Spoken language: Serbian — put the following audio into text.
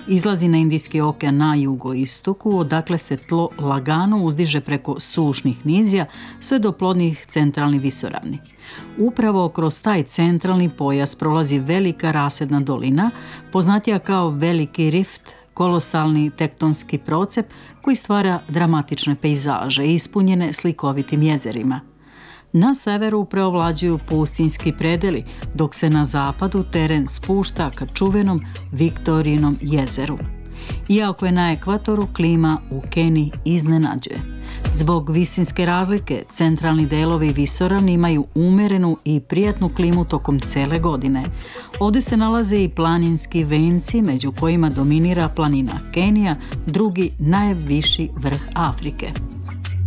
Izlazi na Indijski okean na jugoistoku, odakle se tlo lagano uzdiže preko sušnih nizija sve do plodnih centralnih visoravni. Upravo kroz taj centralni pojas prolazi velika rasedna dolina, poznatija kao Veliki rift, kolosalni tektonski procep koji stvara dramatične pejzaže ispunjene slikovitim jezerima. Na severu preovlađuju pustinjski predeli, dok se na zapadu teren spušta ka čuvenom Viktorijinom jezeru. Iako je na ekvatoru, klima u Keniji iznenađuje. Zbog visinske razlike, centralni delovi visoravni imaju umerenu i prijatnu klimu tokom cele godine. Ovdje se nalaze i planinski venci, među kojima dominira planina Kenija, drugi najviši vrh Afrike.